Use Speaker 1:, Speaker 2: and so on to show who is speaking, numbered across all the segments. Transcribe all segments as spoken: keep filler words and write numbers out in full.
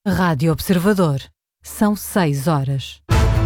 Speaker 1: Rádio Observador. São seis horas.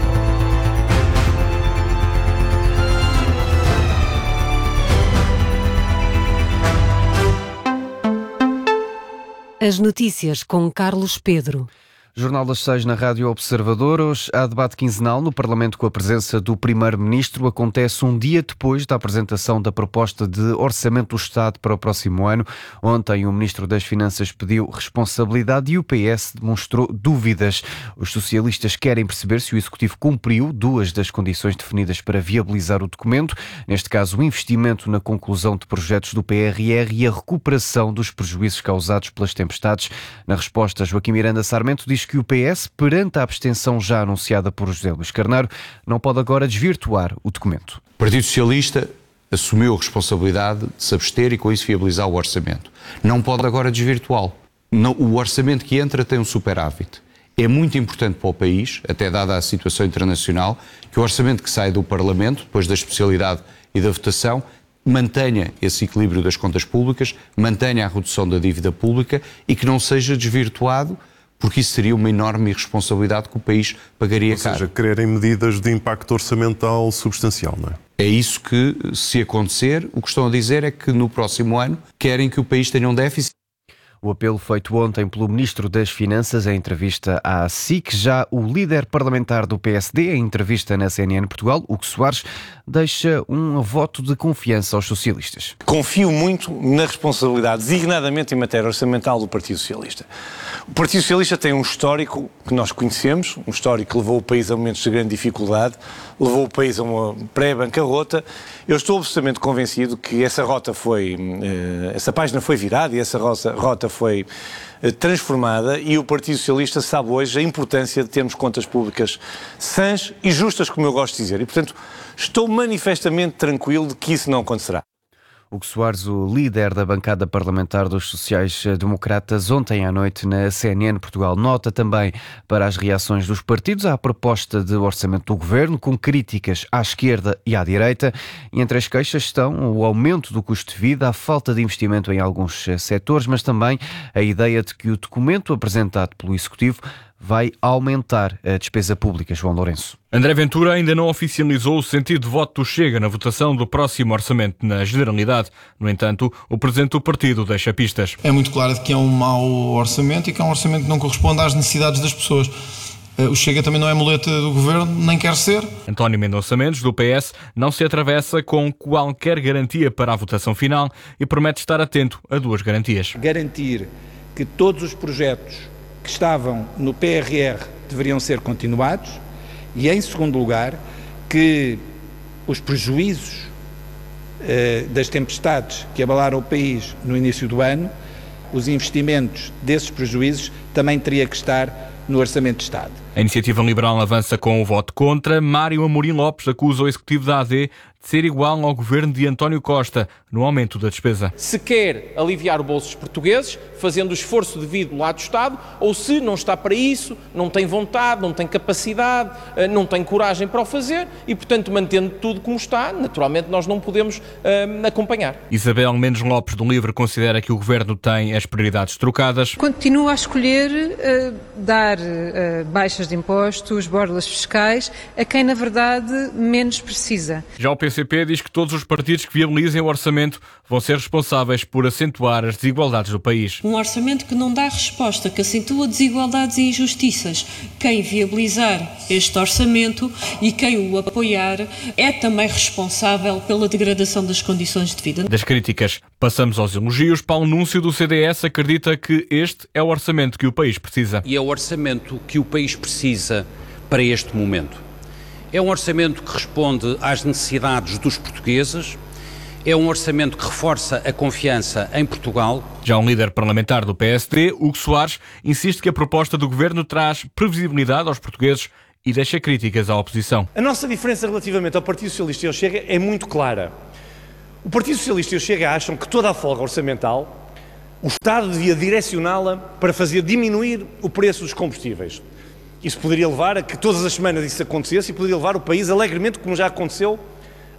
Speaker 1: As notícias com Carlos Pedro.
Speaker 2: Jornal das Seis na Rádio Observador. Hoje há debate quinzenal no Parlamento com a presença do Primeiro-Ministro. Acontece um dia depois da apresentação da proposta de Orçamento do Estado para o próximo ano. Ontem o Ministro das Finanças pediu responsabilidade e o P S demonstrou dúvidas. Os socialistas querem perceber se o Executivo cumpriu duas das condições definidas para viabilizar o documento, neste caso o investimento na conclusão de projetos do P R R e a recuperação dos prejuízos causados pelas tempestades. Na resposta, Joaquim Miranda Sarmento diz que o P S, perante a abstenção já anunciada por José Luís Carneiro, não pode agora desvirtuar o documento.
Speaker 3: O Partido Socialista assumiu a responsabilidade de se abster e com isso viabilizar o orçamento. Não pode agora desvirtuá-lo. O orçamento que entra tem um superávit. É muito importante para o país, até dada a situação internacional, que o orçamento que sai do Parlamento, depois da especialidade e da votação, mantenha esse equilíbrio das contas públicas, mantenha a redução da dívida pública e que não seja desvirtuado, porque isso seria uma enorme irresponsabilidade que o país pagaria caro.
Speaker 4: Ou seja, quererem medidas de impacto orçamental substancial, não é?
Speaker 3: É isso que, se acontecer, o que estão a dizer é que no próximo ano querem que o país tenha um déficit.
Speaker 2: O apelo feito ontem pelo Ministro das Finanças em entrevista à S I C. Já o líder parlamentar do P S D, em entrevista na C N N Portugal, Hugo Soares, deixa um voto de confiança aos socialistas.
Speaker 5: Confio muito na responsabilidade, designadamente em matéria orçamental, do Partido Socialista. O Partido Socialista tem um histórico que nós conhecemos, um histórico que levou o país a momentos de grande dificuldade, levou o país a uma pré-bancarrota. Eu estou absolutamente convencido que essa rota foi, essa página foi virada e essa rota foi transformada, e o Partido Socialista sabe hoje a importância de termos contas públicas sãs e justas, como eu gosto de dizer, e portanto estou manifestamente tranquilo de que isso não acontecerá.
Speaker 2: Hugo Soares, o líder da bancada parlamentar dos sociais-democratas, ontem à noite na C N N Portugal. Nota também para as reações dos partidos à proposta de orçamento do governo, com críticas à esquerda e à direita. E entre as queixas estão o aumento do custo de vida, a falta de investimento em alguns setores, mas também a ideia de que o documento apresentado pelo Executivo vai aumentar a despesa pública. João Lourenço.
Speaker 6: André Ventura ainda não oficializou o sentido de voto do Chega na votação do próximo orçamento na Generalidade. No entanto, o presidente do partido deixa pistas.
Speaker 7: É muito claro de que é um mau orçamento e que é um orçamento que não corresponde às necessidades das pessoas. O Chega também não é muleta do governo, nem quer ser.
Speaker 6: António Mendonça Mendes, do P S, não se atravessa com qualquer garantia para a votação final e promete estar atento a duas garantias.
Speaker 8: Garantir que todos os projetos que estavam no P R R deveriam ser continuados e, em segundo lugar, que os prejuízos eh, das tempestades que abalaram o país no início do ano, os investimentos desses prejuízos também teria que estar no Orçamento de Estado.
Speaker 6: A Iniciativa Liberal avança com o voto contra. Mário Amorim Lopes acusa o Executivo da A D de ser igual ao governo de António Costa no aumento da despesa.
Speaker 9: Se quer aliviar o bolso dos portugueses, fazendo o esforço devido lá do Estado, ou se não está para isso, não tem vontade, não tem capacidade, não tem coragem para o fazer e, portanto, mantendo tudo como está, naturalmente nós não podemos uh, acompanhar.
Speaker 6: Isabel Mendes Lopes, do LIVRE, considera que o governo tem as prioridades trocadas.
Speaker 10: Continua a escolher uh, dar uh, baixas de impostos, borlas fiscais, a quem, na verdade, menos precisa.
Speaker 6: Já o P C P diz que todos os partidos que viabilizem o orçamento vão ser responsáveis por acentuar as desigualdades do país.
Speaker 11: Um orçamento que não dá resposta, que acentua desigualdades e injustiças. Quem viabilizar este orçamento e quem o apoiar é também responsável pela degradação das condições de vida.
Speaker 6: Das críticas passamos aos elogios. Paulo Núncio, do C D S, acredita que este é o orçamento que o país precisa.
Speaker 12: E é o orçamento que o país precisa para este momento. É um orçamento que responde às necessidades dos portugueses, é um orçamento que reforça a confiança em Portugal.
Speaker 6: Já um líder parlamentar do P S D, Hugo Soares, insiste que a proposta do governo traz previsibilidade aos portugueses e deixa críticas à oposição.
Speaker 5: A nossa diferença relativamente ao Partido Socialista e ao Chega é muito clara. O Partido Socialista e o Chega acham que toda a folga orçamental, o Estado devia direcioná-la para fazer diminuir o preço dos combustíveis. Isso poderia levar a que todas as semanas isso acontecesse e poderia levar o país alegremente, como já aconteceu,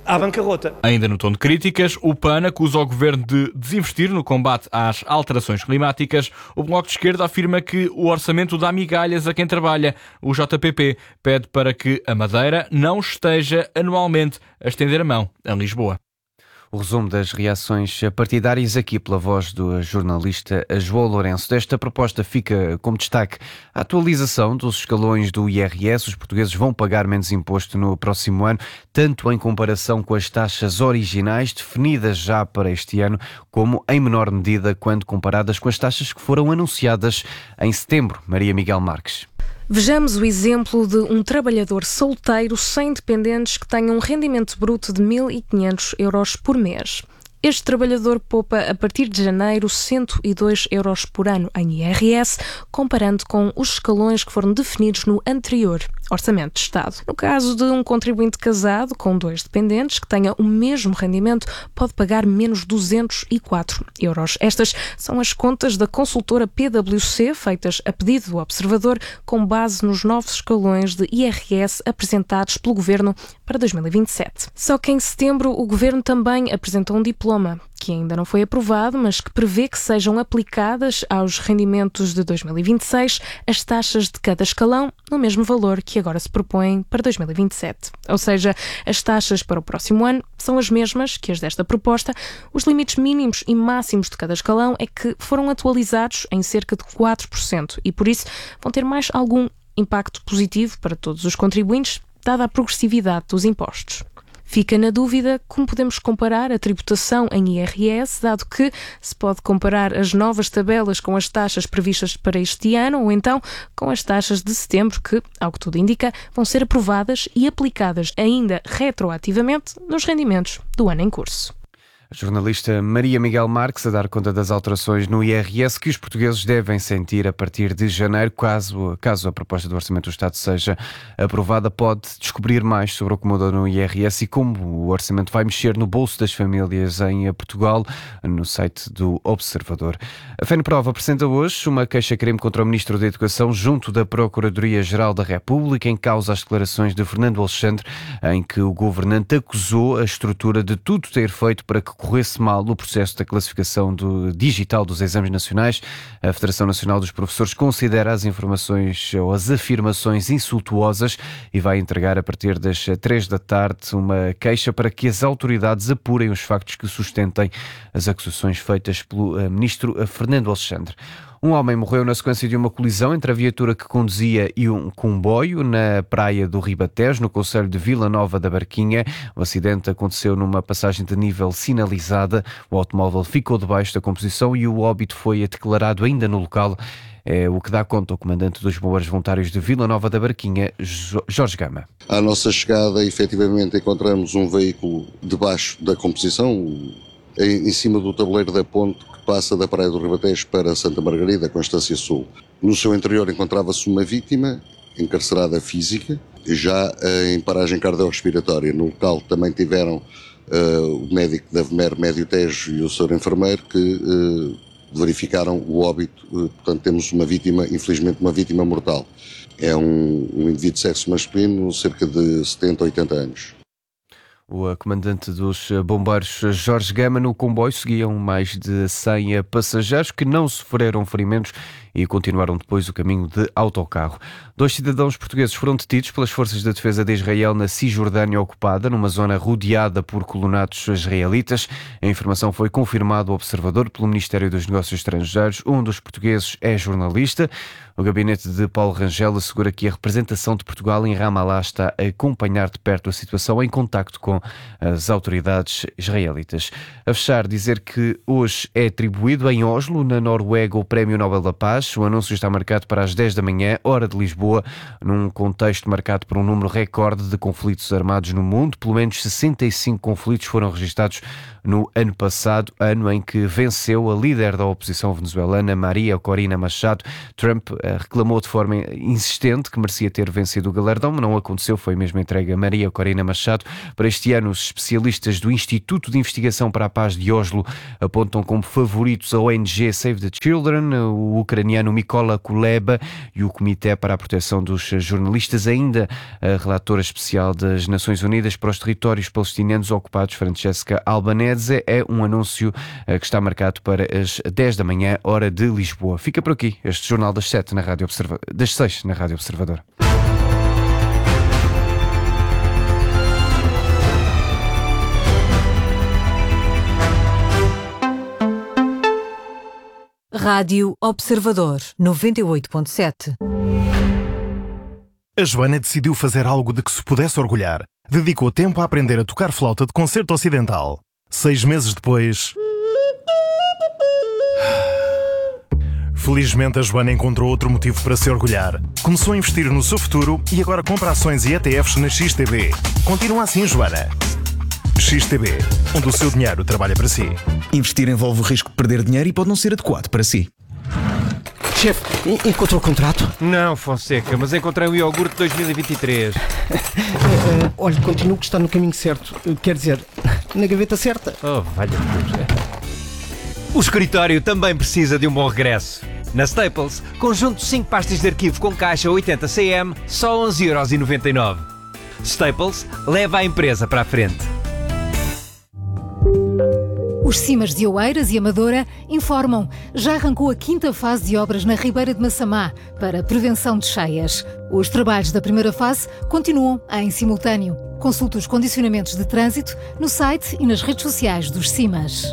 Speaker 5: à bancarrota.
Speaker 6: Ainda no tom de críticas, o P A N acusa o Governo de desinvestir no combate às alterações climáticas. O Bloco de Esquerda afirma que o orçamento dá migalhas a quem trabalha. O J P P pede para que a Madeira não esteja anualmente a estender a mão a Lisboa.
Speaker 2: O resumo das reações partidárias aqui pela voz do jornalista João Lourenço. Desta proposta fica como destaque a atualização dos escalões do I R S. Os portugueses vão pagar menos imposto no próximo ano, tanto em comparação com as taxas originais definidas já para este ano, como em menor medida quando comparadas com as taxas que foram anunciadas em setembro. Maria Miguel Marques.
Speaker 13: Vejamos o exemplo de um trabalhador solteiro sem dependentes que tenha um rendimento bruto de mil e quinhentos euros por mês. Este trabalhador poupa a partir de janeiro cento e dois euros por ano em I R S, comparando com os escalões que foram definidos no anterior Orçamento de Estado. No caso de um contribuinte casado com dois dependentes que tenha o mesmo rendimento, pode pagar menos duzentos e quatro euros. Estas são as contas da consultora P W C, feitas a pedido do Observador, com base nos novos escalões de I R S apresentados pelo Governo para dois mil e vinte e sete. Só que em setembro o Governo também apresentou um diploma, que ainda não foi aprovado, mas que prevê que sejam aplicadas aos rendimentos de dois mil e vinte e seis as taxas de cada escalão no mesmo valor que agora se propõem para dois mil e vinte e sete. Ou seja, as taxas para o próximo ano são as mesmas que as desta proposta. Os limites mínimos e máximos de cada escalão é que foram atualizados em cerca de quatro por cento e, por isso, vão ter mais algum impacto positivo para todos os contribuintes, dada a progressividade dos impostos. Fica na dúvida como podemos comparar a tributação em I R S, dado que se pode comparar as novas tabelas com as taxas previstas para este ano ou então com as taxas de setembro que, ao que tudo indica, vão ser aprovadas e aplicadas ainda retroativamente nos rendimentos do ano em curso.
Speaker 2: A jornalista Maria Miguel Marques a dar conta das alterações no I R S que os portugueses devem sentir a partir de janeiro, caso, caso a proposta do Orçamento do Estado seja aprovada. Pode descobrir mais sobre o que muda no I R S e como o Orçamento vai mexer no bolso das famílias em Portugal, no site do Observador. A FENPROVA apresenta hoje uma queixa-crime contra o Ministro da Educação junto da Procuradoria-Geral da República, em causa as declarações de Fernando Alexandre, em que o governante acusou a estrutura de tudo ter feito para que corresse mal o processo da classificação do digital dos exames nacionais. A Federação Nacional dos Professores considera as informações ou as afirmações insultuosas e vai entregar a partir das três da tarde uma queixa para que as autoridades apurem os factos que sustentem as acusações feitas pelo ministro Fernando Alexandre. Um homem morreu na sequência de uma colisão entre a viatura que conduzia e um comboio na praia do Ribatejo, no concelho de Vila Nova da Barquinha. O acidente aconteceu numa passagem de nível sinalizada. O automóvel ficou debaixo da composição e o óbito foi declarado ainda no local. É o que dá conta o comandante dos Bombeiros Voluntários de Vila Nova da Barquinha, Jorge Gama.
Speaker 14: À nossa chegada, efetivamente, encontramos um veículo debaixo da composição, em cima do tabuleiro da ponte que passa da Praia do Ribatejo para Santa Margarida, Constância Sul. No seu interior encontrava-se uma vítima encarcerada física, já em paragem cardiorrespiratória. No local também tiveram uh, o médico da V M E R Médio Tejo e o senhor enfermeiro que uh, verificaram o óbito. Uh, portanto, temos uma vítima, infelizmente uma vítima mortal. É um, um indivíduo de sexo masculino, cerca de setenta, oitenta anos.
Speaker 2: O comandante dos bombeiros, Jorge Gama. No comboio seguiam mais de cem passageiros que não sofreram ferimentos e continuaram depois o caminho de autocarro. Dois cidadãos portugueses foram detidos pelas forças de defesa de Israel na Cisjordânia ocupada, numa zona rodeada por colonatos israelitas. A informação foi confirmada ao Observador pelo Ministério dos Negócios Estrangeiros. Um dos portugueses é jornalista. O gabinete de Paulo Rangel assegura que a representação de Portugal em Ramallah está a acompanhar de perto a situação em contacto com as autoridades israelitas. A fechar, dizer que hoje é atribuído em Oslo, na Noruega, o Prémio Nobel da Paz. O anúncio está marcado para as dez da manhã, hora de Lisboa, num contexto marcado por um número recorde de conflitos armados no mundo. Pelo menos sessenta e cinco conflitos foram registados no ano passado, ano em que venceu a líder da oposição venezuelana, Maria Corina Machado. Trump reclamou de forma insistente que merecia ter vencido o galardão, mas não aconteceu, foi mesmo entregue a Maria Corina Machado. Para este ano, os especialistas do Instituto de Investigação para a Paz de Oslo apontam como favoritos a O N G Save the Children, o ucraniano Mykola Kuleba e o Comitê para a Proteção dos Jornalistas. Ainda a relatora especial das Nações Unidas para os Territórios Palestinianos Ocupados, Francesca Albanese. É um anúncio que está marcado para as dez da manhã, hora de Lisboa. Fica por aqui este Jornal das sete na Rádio Observa... das seis na Rádio Observador.
Speaker 1: Rádio Observador noventa e oito ponto sete.
Speaker 15: A Joana decidiu fazer algo de que se pudesse orgulhar. Dedicou tempo a aprender a tocar flauta de concerto ocidental. Seis meses depois... Felizmente, a Joana encontrou outro motivo para se orgulhar. Começou a investir no seu futuro e agora compra ações e E T Fs na X T B. Continua assim, Joana. X T B, onde o seu dinheiro trabalha para si.
Speaker 16: Investir envolve o risco de perder dinheiro e pode não ser adequado para si. Chefe, encontrou o contrato?
Speaker 17: Não, Fonseca, mas encontrei o iogurte dois mil e vinte e três.
Speaker 16: uh, uh, olha, continuo que está no caminho certo. Uh, quer dizer, na gaveta certa.
Speaker 17: Oh, valha-me. O escritório também precisa de um bom regresso. Na Staples, conjunto de cinco pastas de arquivo com caixa oitenta centímetros, só onze euros e noventa e nove. Staples leva a empresa para a frente.
Speaker 18: Os Cimas de Oeiras e Amadora informam. Já arrancou a quinta fase de obras na Ribeira de Massamá para prevenção de cheias. Os trabalhos da primeira fase continuam em simultâneo. Consulte os condicionamentos de trânsito no site e nas redes sociais dos Cimas.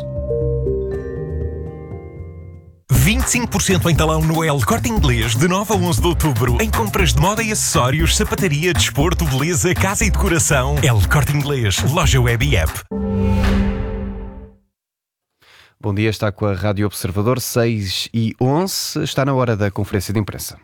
Speaker 19: vinte e cinco por cento em talão no El Corte Inglês de nove a onze de outubro em compras de moda e acessórios, sapataria, desporto, beleza, casa e decoração. El Corte Inglês, loja web e app.
Speaker 2: Bom dia, está com a Rádio Observador, seis e onze, está na hora da conferência de imprensa.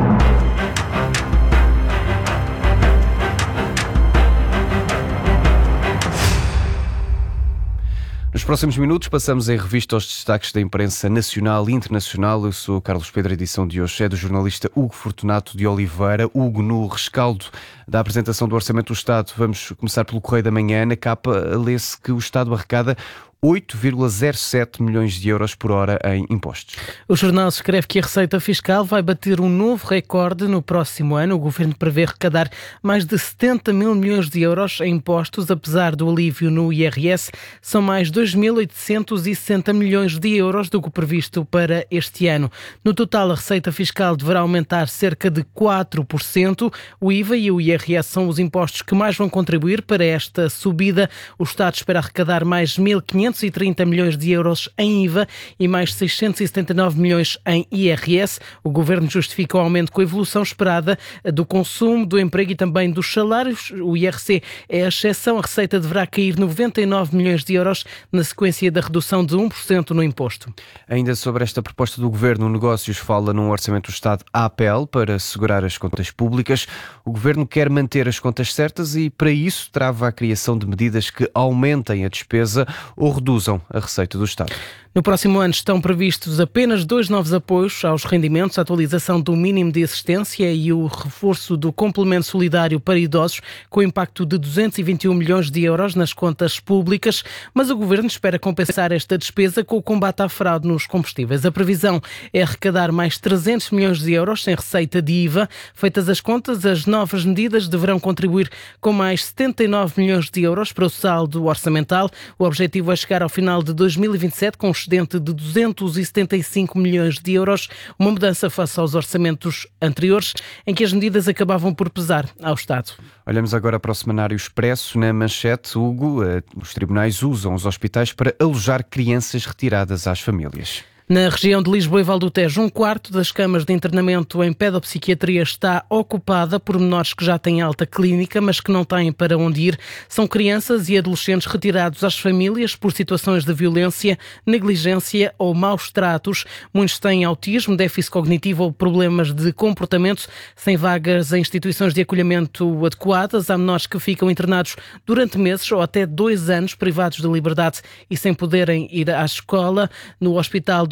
Speaker 2: Nos próximos minutos passamos em revista aos destaques da imprensa nacional e internacional. Eu sou Carlos Pedro, a edição de hoje é do jornalista Hugo Fortunato de Oliveira. Hugo, no rescaldo da apresentação do Orçamento do Estado, vamos começar pelo Correio da Manhã. Na capa lê-se que o Estado arrecada oito vírgula zero sete milhões de euros por hora em impostos.
Speaker 20: O jornal escreve que a Receita Fiscal vai bater um novo recorde no próximo ano. O Governo prevê arrecadar mais de setenta mil milhões de euros em impostos, apesar do alívio no I R S. São mais dois mil oitocentos e sessenta milhões de euros do que previsto para este ano. No total, a Receita Fiscal deverá aumentar cerca de quatro por cento. O I V A e o I R S são os impostos que mais vão contribuir para esta subida. O Estado espera arrecadar mais mil quinhentos e trinta milhões de euros em I V A e mais seiscentos e setenta e nove milhões em I R S. O Governo justifica o aumento com a evolução esperada do consumo, do emprego e também dos salários. O I R C é a exceção. A receita deverá cair noventa e nove milhões de euros na sequência da redução de um por cento no imposto.
Speaker 2: Ainda sobre esta proposta do Governo, o Negócios fala num Orçamento do Estado à apel para segurar as contas públicas. O Governo quer manter as contas certas e, para isso, trava a criação de medidas que aumentem a despesa ou reduzam a receita do Estado.
Speaker 20: No próximo ano estão previstos apenas dois novos apoios aos rendimentos, a atualização do mínimo de assistência e o reforço do complemento solidário para idosos, com impacto de duzentos e vinte e um milhões de euros nas contas públicas, mas o Governo espera compensar esta despesa com o combate à fraude nos combustíveis. A previsão é arrecadar mais trezentos milhões de euros sem receita de I V A. Feitas as contas, as novas medidas deverão contribuir com mais setenta e nove milhões de euros para o saldo orçamental. O objetivo é chegar ao final de dois mil e vinte e sete com um excedente de duzentos e setenta e cinco milhões de euros, uma mudança face aos orçamentos anteriores, em que as medidas acabavam por pesar ao Estado.
Speaker 2: Olhamos agora para o Semanário Expresso. Na manchete, Hugo, os tribunais usam os hospitais para alojar crianças retiradas às famílias.
Speaker 20: Na região de Lisboa e Val do Tejo, um quarto das camas de internamento em pedopsiquiatria está ocupada por menores que já têm alta clínica, mas que não têm para onde ir. São crianças e adolescentes retirados às famílias por situações de violência, negligência ou maus tratos. Muitos têm autismo, déficit cognitivo ou problemas de comportamento. Sem vagas em instituições de acolhimento adequadas, há menores que ficam internados durante meses ou até dois anos privados de liberdade e sem poderem ir à escola. No Hospital do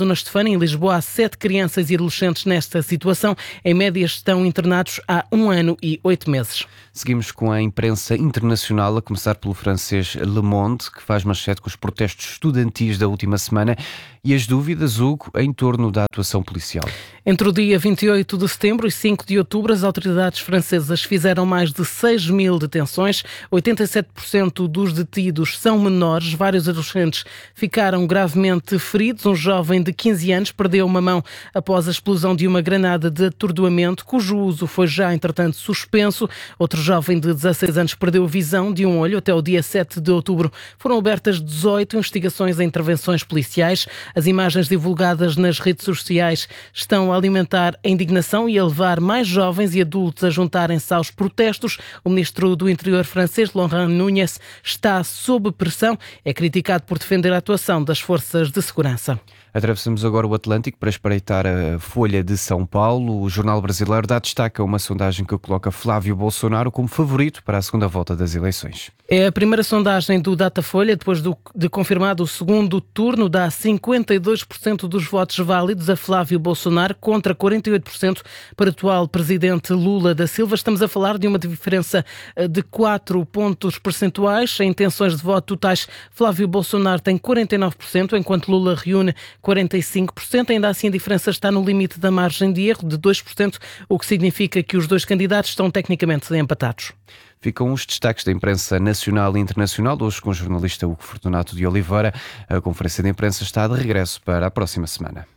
Speaker 20: Dona Estefânia, em Lisboa, há sete crianças e adolescentes nesta situação. Em média estão internados há um ano e oito meses.
Speaker 2: Seguimos com a imprensa internacional, a começar pelo francês Le Monde, que faz manchete com os protestos estudantis da última semana e as dúvidas, Hugo, em torno da atuação policial.
Speaker 20: Entre o dia vinte e oito de setembro e cinco de outubro, as autoridades francesas fizeram mais de seis mil detenções. oitenta e sete por cento dos detidos são menores. Vários adolescentes ficaram gravemente feridos. Um jovem de quinze anos perdeu uma mão após a explosão de uma granada de atordoamento, cujo uso foi já, entretanto, suspenso. Outro jovem de dezasseis anos perdeu a visão de um olho. Até o dia sete de outubro foram abertas dezoito investigações e intervenções policiais. As imagens divulgadas nas redes sociais estão a alimentar a indignação e a levar mais jovens e adultos a juntarem-se aos protestos. O ministro do Interior francês, Laurent Nunez, está sob pressão. É criticado por defender a atuação das forças de segurança.
Speaker 2: Atravessamos agora o Atlântico para espreitar a Folha de São Paulo. O jornal brasileiro dá destaque a uma sondagem que coloca Flávio Bolsonaro como favorito para a segunda volta das eleições.
Speaker 20: É a primeira sondagem do Datafolha, depois do, de confirmado o segundo turno, dá cinquenta e dois por cento dos votos válidos a Flávio Bolsonaro contra quarenta e oito por cento para o atual presidente Lula da Silva. Estamos a falar de uma diferença de quatro pontos percentuais. Em intenções de voto totais, Flávio Bolsonaro tem quarenta e nove por cento, enquanto Lula reúne quarenta e cinco por cento. Ainda assim, a diferença está no limite da margem de erro de dois por cento, o que significa que os dois candidatos estão tecnicamente empatados.
Speaker 2: Ficam os destaques da imprensa nacional e internacional, hoje com o jornalista Hugo Fortunato de Oliveira. A conferência de imprensa está de regresso para a próxima semana.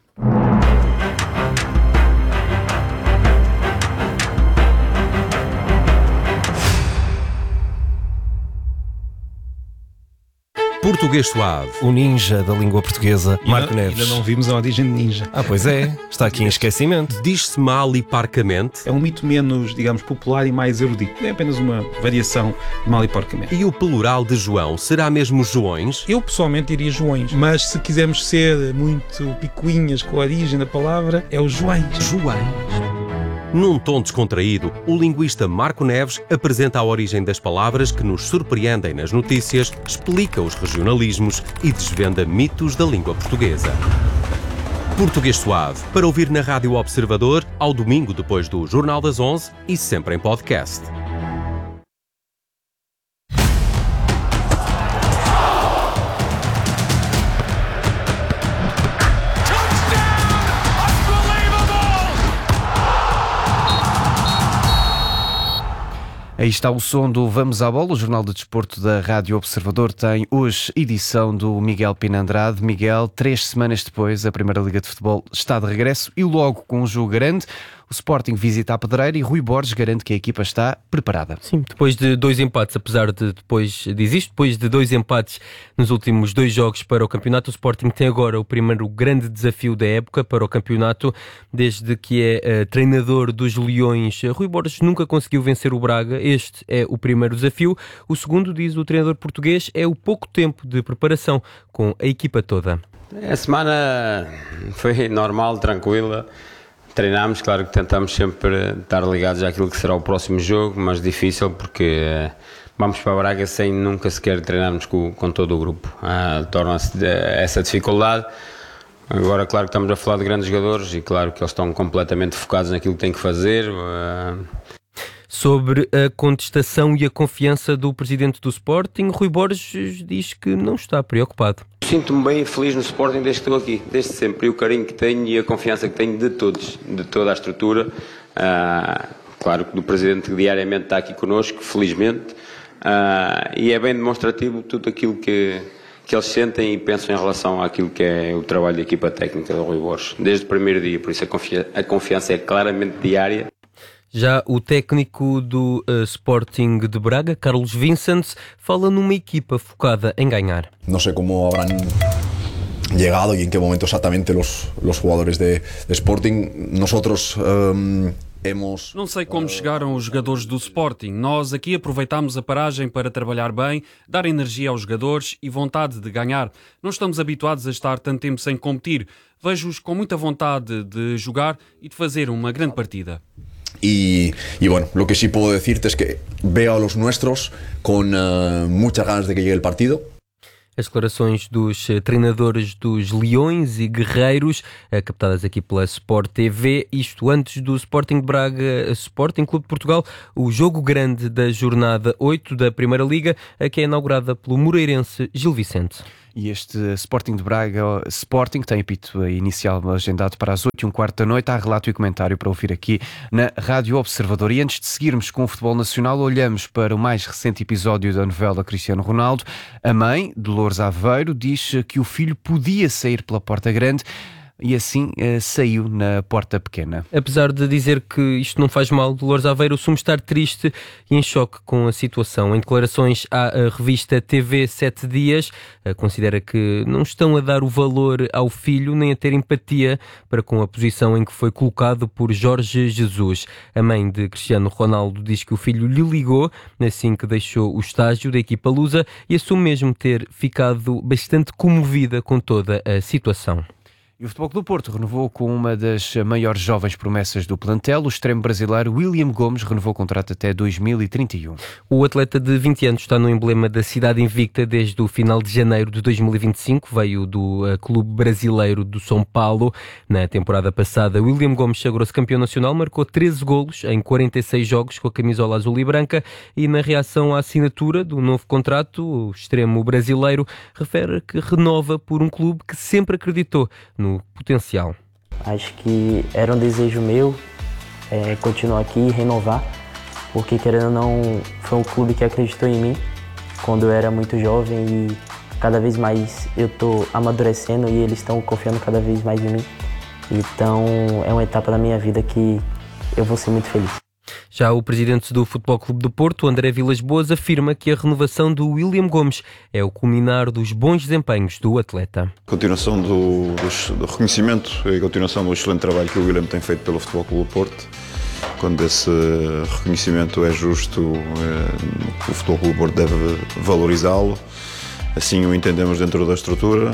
Speaker 21: Português Suave. O ninja da língua portuguesa, Marco
Speaker 22: ainda,
Speaker 21: Neves.
Speaker 22: Ainda não vimos a origem de ninja.
Speaker 21: Ah, pois é. Está aqui em esquecimento.
Speaker 22: Diz-se mal e parcamente. É um mito menos, digamos, popular e mais erudito. É apenas uma variação de mal e porcamente.
Speaker 21: E o plural de João será mesmo Joões?
Speaker 22: Eu pessoalmente diria Joões, mas se quisermos ser muito picuinhas com a origem da palavra, é o Joões.
Speaker 21: Joões. Num tom descontraído, o linguista Marco Neves apresenta a origem das palavras que nos surpreendem nas notícias, explica os regionalismos e desvenda mitos da língua portuguesa. Português Suave, para ouvir na Rádio Observador, ao domingo depois do Jornal das onze e sempre em podcast.
Speaker 2: Aí está o som do Vamos à Bola. O Jornal de Desporto da Rádio Observador tem hoje edição do Miguel Pina Andrade. Miguel, três semanas depois, a Primeira Liga de Futebol está de regresso e logo com um jogo grande. O Sporting visita a Pedreira e Rui Borges garante que a equipa está preparada.
Speaker 23: Sim, depois de dois empates, apesar de depois diz isto, depois de dois empates nos últimos dois jogos para o campeonato, o Sporting tem agora o primeiro grande desafio da época para o campeonato, desde que é uh, treinador dos Leões. Rui Borges nunca conseguiu vencer o Braga, este é o primeiro desafio. O segundo, diz o treinador português, é o pouco tempo de preparação com a equipa toda.
Speaker 24: A semana foi normal, tranquila. Treinámos, claro que tentamos sempre estar ligados àquilo que será o próximo jogo, mas difícil porque vamos para Braga sem nunca sequer treinarmos com, com todo o grupo. Ah, torna-se essa dificuldade. Agora, claro que estamos a falar de grandes jogadores e claro que eles estão completamente focados naquilo que têm que fazer. Ah,
Speaker 23: Sobre a contestação e a confiança do presidente do Sporting, Rui Borges diz que não está preocupado.
Speaker 24: Sinto-me bem e feliz no Sporting desde que estou aqui, desde sempre. E o carinho que tenho e a confiança que tenho de todos, de toda a estrutura. Ah, claro que o presidente diariamente está aqui connosco, felizmente. Ah, e é bem demonstrativo tudo aquilo que, que eles sentem e pensam em relação àquilo que é o trabalho da equipa técnica do Rui Borges, desde o primeiro dia. Por isso a, confi- a confiança é claramente diária.
Speaker 23: Já o técnico do uh, Sporting de Braga, Carlos Vincent, fala numa equipa focada em ganhar.
Speaker 25: Não sei como habrán llegado y en qué momento exactamente los, los jugadores de, de Sporting. Nosotros um, hemos...
Speaker 26: Não sei como chegaram os jogadores do Sporting. Nós aqui aproveitámos a paragem para trabalhar bem, dar energia aos jogadores e vontade de ganhar. Não estamos habituados a estar tanto tempo sem competir. Vejo-os com muita vontade de jogar e de fazer uma grande partida.
Speaker 25: Y, y bueno, lo que sí puedo decirte es que veo a los nuestros con uh, muchas ganas de que llegue el partido.
Speaker 23: As declarações dos treinadores dos Leões e Guerreiros, captadas aqui pela Sport T V, isto antes do Sporting de Braga, Sporting Clube de Portugal, o jogo grande da jornada oito da Primeira Liga, que é inaugurada pelo moreirense Gil Vicente.
Speaker 2: E este Sporting de Braga, Sporting, tem apito inicial agendado para as oito e um quarto da noite. Há relato e comentário para ouvir aqui na Rádio Observador. E antes de seguirmos com o futebol nacional, olhamos para o mais recente episódio da novela Cristiano Ronaldo. A mãe, Dolores Aveiro, diz que o filho podia sair pela porta grande e assim uh, saiu na porta pequena.
Speaker 23: Apesar de dizer que isto não faz mal, Dolores Aveiro assume estar triste e em choque com a situação. Em declarações à revista T V Sete Dias, uh, considera que não estão a dar o valor ao filho nem a ter empatia para com a posição em que foi colocado por Jorge Jesus. A mãe de Cristiano Ronaldo diz que o filho lhe ligou assim que deixou o estágio da equipa lusa e assume mesmo ter ficado bastante comovida com toda a situação.
Speaker 2: E o Futebol Clube do Porto renovou com uma das maiores jovens promessas do plantel. O extremo brasileiro William Gomes renovou o contrato até dois mil e trinta e um.
Speaker 23: O atleta de vinte anos está no emblema da cidade invicta desde o final de janeiro de dois mil e vinte e cinco. Veio do uh, Clube Brasileiro do São Paulo. Na temporada passada, William Gomes sagrou-se campeão nacional, marcou treze golos em quarenta e seis jogos com a camisola azul e branca e na reação à assinatura do novo contrato, o extremo brasileiro refere que renova por um clube que sempre acreditou no potencial.
Speaker 3: Acho que era um desejo meu é, continuar aqui e renovar, porque querendo ou não, foi um clube que acreditou em mim quando eu era muito jovem e cada vez mais eu estou amadurecendo e eles estão confiando cada vez mais em mim. Então é uma etapa da minha vida que eu vou ser muito feliz.
Speaker 23: Já o presidente do Futebol Clube do Porto, André Vilas Boas, afirma que a renovação do William Gomes é o culminar dos bons desempenhos do atleta.
Speaker 4: Continuação do, do, do reconhecimento e a continuação do excelente trabalho que o William tem feito pelo Futebol Clube do Porto. Quando esse reconhecimento é justo, é, o Futebol Clube do Porto deve valorizá-lo. Assim o entendemos dentro da estrutura,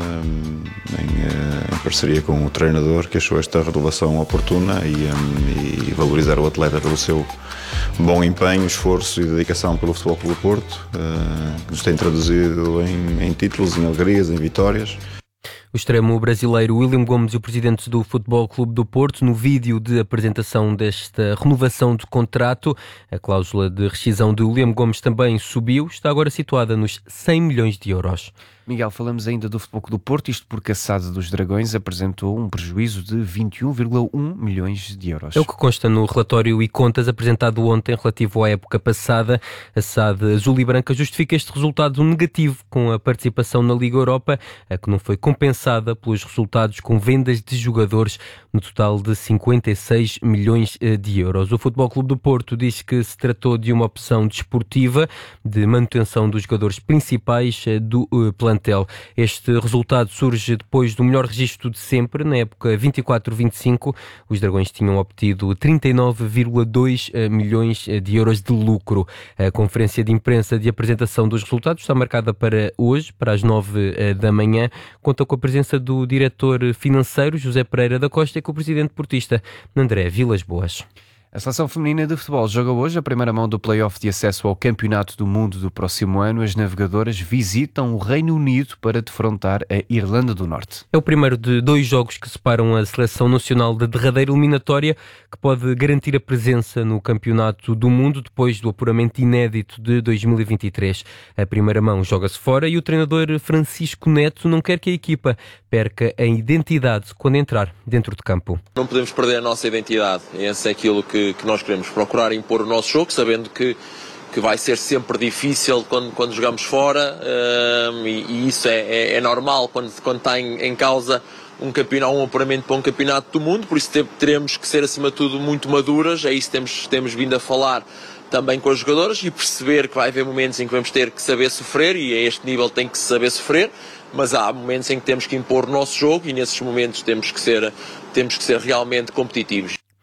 Speaker 4: em, em parceria com o treinador, que achou esta renovação oportuna e, e valorizar o atleta pelo seu bom empenho, esforço e dedicação pelo Futebol Clube do Porto, que nos tem traduzido em, em títulos, em alegrias, em vitórias.
Speaker 23: O extremo brasileiro William Gomes e o presidente do Futebol Clube do Porto, no vídeo de apresentação desta renovação de contrato, a cláusula de rescisão de William Gomes também subiu, está agora situada nos cem milhões de euros.
Speaker 2: Miguel, falamos ainda do Futebol Clube do Porto, isto porque a S A D dos Dragões apresentou um prejuízo de vinte e um vírgula um milhões de euros.
Speaker 23: É o que consta no relatório e contas apresentado ontem relativo à época passada. A S A D Azul e Branca justifica este resultado negativo com a participação na Liga Europa, a que não foi compensada pelos resultados com vendas de jogadores no total de cinquenta e seis milhões de euros. O Futebol Clube do Porto diz que se tratou de uma opção desportiva de manutenção dos jogadores principais do plantel. Este resultado surge depois do melhor registro de sempre, na época vinte e quatro vinte e cinco. Os Dragões tinham obtido trinta e nove vírgula dois milhões de euros de lucro. A conferência de imprensa de apresentação dos resultados está marcada para hoje, para as nove da manhã. Conta com a presença do diretor financeiro, José Pereira da Costa, e com o presidente portista, André Vilas Boas.
Speaker 2: A Seleção Feminina de Futebol joga hoje a primeira mão do play-off de acesso ao Campeonato do Mundo do próximo ano. As navegadoras visitam o Reino Unido para defrontar a Irlanda do Norte.
Speaker 23: É o primeiro de dois jogos que separam a Seleção Nacional da derradeira eliminatória, que pode garantir a presença no Campeonato do Mundo depois do apuramento inédito de dois mil e vinte e três. A primeira mão joga-se fora e o treinador Francisco Neto não quer que a equipa perca a identidade quando entrar dentro de campo.
Speaker 7: Não podemos perder a nossa identidade. Esse é aquilo que que nós queremos, procurar impor o nosso jogo, sabendo que, que vai ser sempre difícil quando, quando jogamos fora, um, e, e isso é, é, é normal quando, quando está em, em causa um campeonato, um apuramento para um campeonato do mundo, por isso teremos que ser acima de tudo muito maduras, é isso que temos, temos vindo a falar também com as jogadoras e perceber que vai haver momentos em que vamos ter que saber sofrer e a este nível tem que saber sofrer, mas há momentos em que temos que impor o nosso jogo e nesses momentos temos que ser, temos que ser realmente competitivos.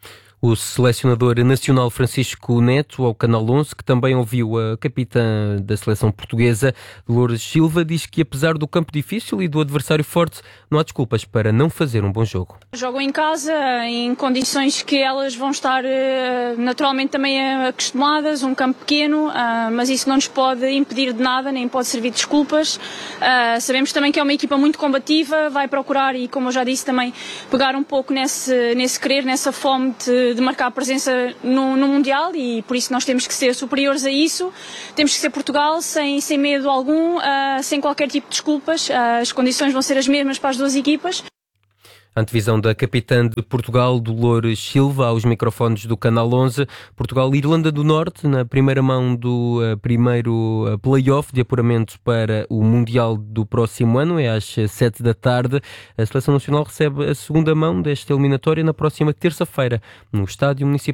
Speaker 23: O selecionador nacional Francisco Neto, ao Canal onze, que também ouviu a capitã da seleção portuguesa, Loures Silva, diz que apesar do campo difícil e do adversário forte, não há desculpas para não fazer um bom jogo.
Speaker 5: Jogam em casa, em condições que elas vão estar naturalmente também acostumadas, um campo pequeno, mas isso não nos pode impedir de nada, nem pode servir de desculpas. Sabemos também que é uma equipa muito combativa, vai procurar, e como eu já disse também, pegar um pouco nesse, nesse querer, nessa fome de de marcar a presença no, no Mundial, e por isso nós temos que ser superiores a isso, temos que ser Portugal sem, sem medo algum, uh, sem qualquer tipo de desculpas, uh, as condições vão ser as mesmas para as duas equipas.
Speaker 23: A antevisão da capitã de Portugal, Loures Silva, aos microfones do Canal onze. Portugal e Irlanda do Norte, na primeira mão do uh, primeiro uh, play-off de apuramento para o Mundial do próximo ano, é às sete da tarde. A Seleção Nacional recebe a segunda mão desta eliminatória na próxima terça-feira, no Estádio Municipal.